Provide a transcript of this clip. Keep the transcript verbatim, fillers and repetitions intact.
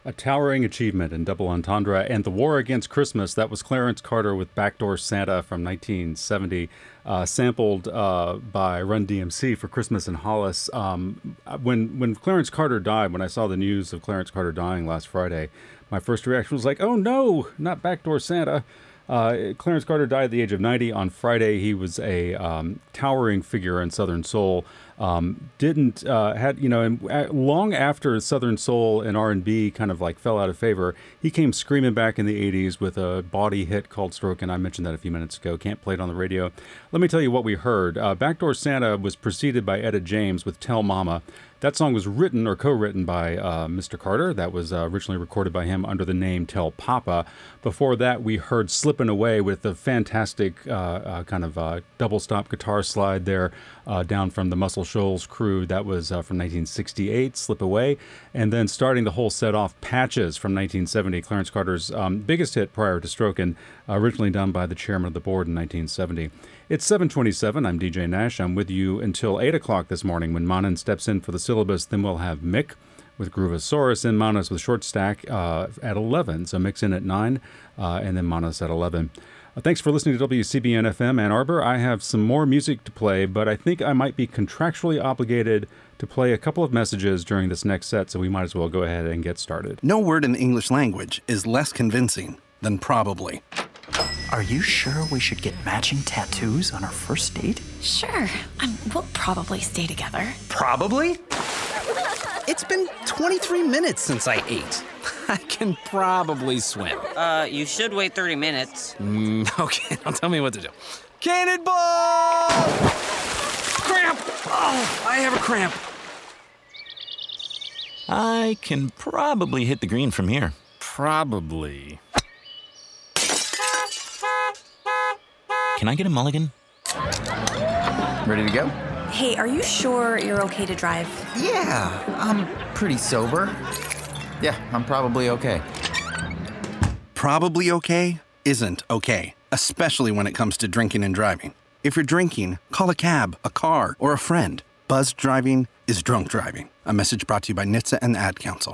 A towering achievement in double entendre and the war against Christmas. That was Clarence Carter with Backdoor Santa from nineteen seventy, uh, sampled uh, by Run D M C for Christmas in Hollis. Um, when when Clarence Carter died, when I saw the news of Clarence Carter dying last Friday, my first reaction was like, "Oh no, not Backdoor Santa." Uh, Clarence Carter died at the age of ninety on Friday. He was a um, towering figure in Southern soul. Um, didn't uh, had you know, and uh, long after Southern soul and R and B kind of like fell out of favor, he came screaming back in the eighties with a body hit called "Strokin'." I mentioned that a few minutes ago. Can't play it on the radio. Let me tell you what we heard. Uh, Backdoor Santa was preceded by Etta James with "Tell Mama." That song was written or co-written by uh, Mister Carter. That was uh, originally recorded by him under the name Tell Papa. Before that, we heard "Slippin' Away" with the fantastic uh, uh, kind of uh, double-stop guitar slide there uh, down from the Muscle Shoals crew. That was uh, from nineteen sixty-eight, "Slip Away." And then starting the whole set off, "Patches" from nineteen seventy, Clarence Carter's um, biggest hit prior to Strokin', uh, originally done by the chairman of the board in nineteen seventy. It's seven twenty-seven. I'm D J Nash. I'm with you until eight o'clock this morning when Manan steps in for the syllabus. Then we'll have Mick with Groovosaurus and Manas with Short Stack uh, at eleven. So Mick's in at nine uh, and then Manas at eleven. Uh, thanks for listening to W C B N F M Ann Arbor. I have some more music to play, but I think I might be contractually obligated to play a couple of messages during this next set, so we might as well go ahead and get started. No word in the English language is less convincing than probably. Are you sure we should get matching tattoos on our first date? Sure. Um, we'll probably stay together. Probably? It's been twenty-three minutes since I ate. I can probably swim. Uh, you should wait thirty minutes. Mm, okay, now tell me what to do. Cannonball! Cramp! Oh, I have a cramp. I can probably hit the green from here. Probably. Can I get a mulligan? Ready to go? Hey, are you sure you're okay to drive? Yeah, I'm pretty sober. Yeah, I'm probably okay. Probably okay isn't okay, especially when it comes to drinking and driving. If you're drinking, call a cab, a car, or a friend. Buzzed driving is drunk driving. A message brought to you by N H T S A and the Ad Council.